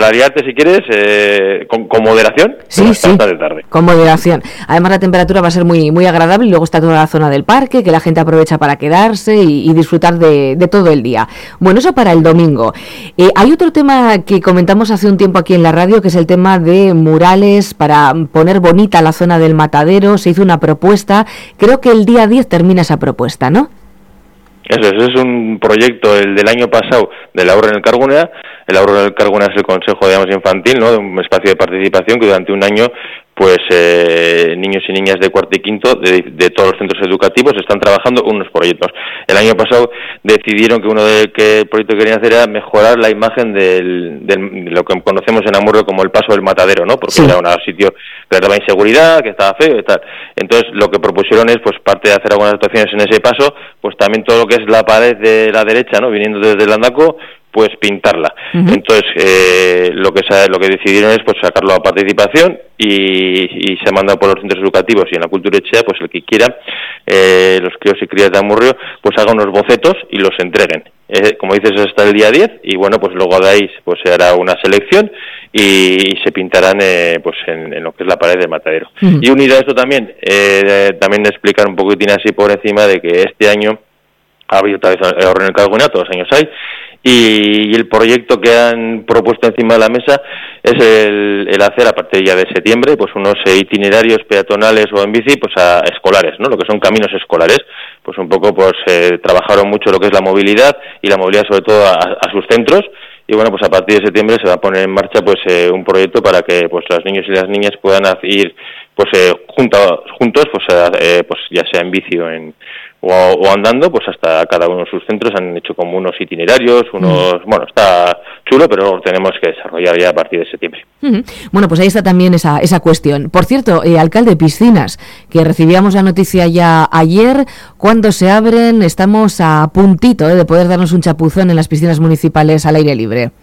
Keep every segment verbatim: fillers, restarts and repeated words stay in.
para liarte si quieres, eh, con, con moderación, sí, pero sí, hasta de tarde. Con moderación. Además la temperatura va a ser muy muy agradable y luego está toda la zona del parque, que la gente aprovecha para quedarse y, y disfrutar de, de todo el día. Bueno, eso para el domingo. Eh, hay otro tema que comentamos hace un tiempo aquí en la radio, que es el tema de murales para poner bonita la zona del Matadero. Se hizo una propuesta, creo que el día diez termina esa propuesta, ¿no? Eso es, es un proyecto, el del año pasado, del Ahorro en el Carbonea. El Ahorro en el Carbonea es el consejo, digamos, infantil, ¿no?, de un espacio de participación que durante un año, pues, eh, niños y niñas de cuarto y quinto de, de todos los centros educativos están trabajando unos proyectos. El año pasado decidieron que uno de que el proyecto que querían hacer era mejorar la imagen del, del de lo que conocemos en Amurrio como el Paso del Matadero, ¿no?, porque sí. Era un sitio que daba inseguridad, que estaba feo y tal. Entonces, lo que propusieron es, pues, parte de hacer algunas actuaciones en ese paso, pues también todo lo que es la pared de la derecha, ¿no?, viniendo desde el Andaco, pues pintarla. Uh-huh. Entonces, eh, lo que se, lo que decidieron es, pues, sacarlo a participación y, y se ha mandado por los centros educativos y en la Cultura Echea, pues el que quiera, eh, los críos y crías de Amurrio, pues haga unos bocetos y los entreguen. Eh, como dices, hasta el día diez, y bueno, pues luego de ahí pues se hará una selección y, y se pintarán eh, pues en, en lo que es la pared del Matadero. Uh-huh. Y unido a esto también, eh, también explicar un poquitín así por encima de que este año ha habido otra vez el Ahorro en el Carbonea, todos los años hay, y el proyecto que han propuesto encima de la mesa es el, el hacer a partir ya de septiembre pues unos itinerarios peatonales o en bici pues a escolares, ¿no?, lo que son caminos escolares. Pues un poco pues eh, trabajaron mucho lo que es la movilidad y la movilidad sobre todo a, a sus centros. Y bueno, pues a partir de septiembre se va a poner en marcha pues eh, un proyecto para que pues los niños y las niñas puedan ir pues eh, junto, juntos pues eh, pues ya sea en bici o en o, o andando, pues hasta cada uno de sus centros han hecho como unos itinerarios, unos, mm. bueno, está chulo, pero lo tenemos que desarrollar ya a partir de septiembre. Mm-hmm. Bueno, pues ahí está también esa esa cuestión. Por cierto, eh, alcalde, piscinas, que recibíamos la noticia ya ayer, cuando se abren, estamos a puntito eh, de poder darnos un chapuzón en las piscinas municipales al aire libre.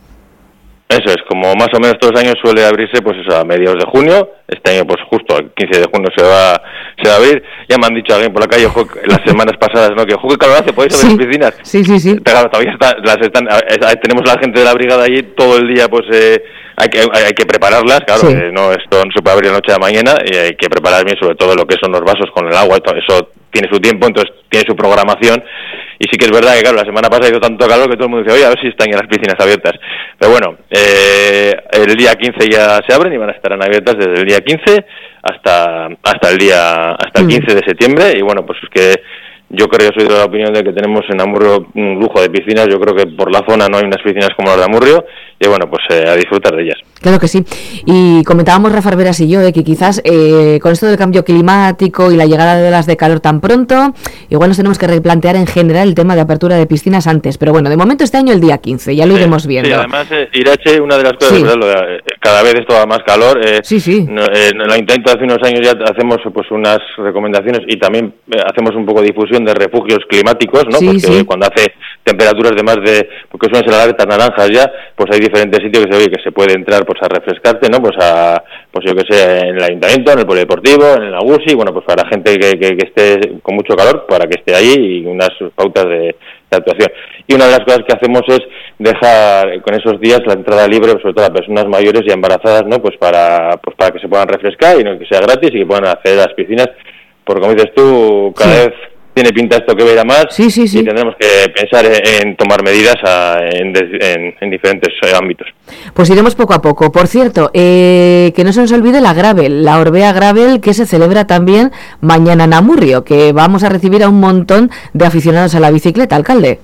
Eso es, como más o menos todos los años suele abrirse pues eso a mediados de junio. Este año pues justo el quince de junio se va se va a abrir. Ya me han dicho alguien por la calle ojo, las semanas pasadas, ¿no?, que ojo, que calor hace, podéis abrir sí. piscinas. Sí, sí, sí. Claro, todavía está, las están, tenemos la gente de la brigada allí todo el día, pues eh, hay que hay, hay que prepararlas, claro, sí. que no esto no se puede abrir la noche a la mañana y hay que preparar bien sobre todo lo que son los vasos con el agua y todo eso tiene su tiempo, entonces tiene su programación. Y sí que es verdad que, claro, la semana pasada hizo tanto calor que todo el mundo dice, oye, a ver si están ya las piscinas abiertas. Pero bueno, eh, el día quince ya se abren y van a estar abiertas desde el día quince hasta hasta el día hasta el quince de septiembre. Y bueno, pues es que yo creo, soy de la opinión de que tenemos en Amurrio un lujo de piscinas. Yo creo que por la zona no hay unas piscinas como las de Amurrio y bueno, pues eh, a disfrutar de ellas. Claro que sí. Y comentábamos Rafa Arberas y yo eh, que quizás eh, con esto del cambio climático y la llegada de olas de calor tan pronto, igual nos tenemos que replantear en general el tema de apertura de piscinas antes. Pero bueno, de momento este año el día quince, ya lo sí, iremos viendo. Sí, además eh, Irache, una de las cosas, sí. ¿verdad? Lo de, eh, cada vez esto da más calor. Eh, sí, sí. No, eh, en el Ayuntamiento hace unos años ya hacemos pues unas recomendaciones y también eh, hacemos un poco de difusión de refugios climáticos, ¿no? Sí, porque sí. cuando hace temperaturas de más de, porque suelen ser alertas naranjas ya, pues hay diferentes sitios que se ve que se puede entrar pues a refrescarte, ¿no? Pues a, pues yo que sé, en el Ayuntamiento, en el Polideportivo, en el Agusi, bueno, pues para la gente que, que, que esté con mucho calor, para que esté allí y unas pautas de, de actuación. Y una de las cosas que hacemos es dejar con esos días la entrada libre, sobre todo a personas mayores y embarazadas, ¿no? Pues para, pues para que se puedan refrescar y no que sea gratis y que puedan acceder a las piscinas, porque como dices tú, cada sí. vez tiene pinta esto que verá más sí, sí, sí. y tendremos que pensar en, en tomar medidas a, en, en, en diferentes eh, ámbitos. Pues iremos poco a poco. Por cierto, eh, que no se nos olvide la Gravel, la Orbea Gravel, que se celebra también mañana en Amurrio, que vamos a recibir a un montón de aficionados a la bicicleta, alcalde.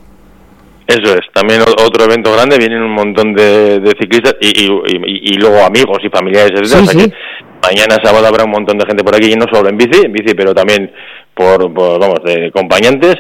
Eso es, también otro evento grande, vienen un montón de, de ciclistas y, y, y, y luego amigos y familiares, etcétera. Sí, o sea sí. que mañana sábado habrá un montón de gente por aquí, y no solo en bici, en bici, pero también por, por vamos, de acompañantes.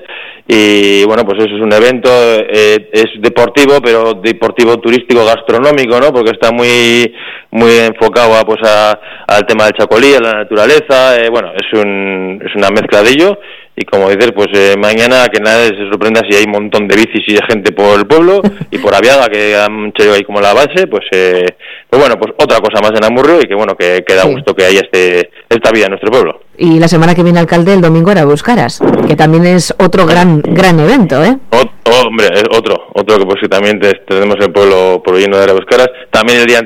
Y bueno, pues eso es un evento, eh, es deportivo, pero deportivo turístico gastronómico, ¿no? Porque está muy muy enfocado a, pues a, al tema del chacolí, a la naturaleza, eh, bueno, es un es una mezcla de ello. Y como dices, pues eh, mañana que nadie se sorprenda si hay un montón de bicis y de gente por el pueblo y por Aviaga, que han hecho ahí como la base, pues eh, pues bueno, pues otra cosa más en Amurrio y que bueno, que, que da sí. gusto que haya este esta vida en nuestro pueblo. Y la semana que viene, alcalde, el domingo era Euskaras, que también es otro gran gran evento, ¿eh? O, oh, hombre, es otro, otro que pues que también te, tenemos el pueblo por lleno de Euskaras. También el día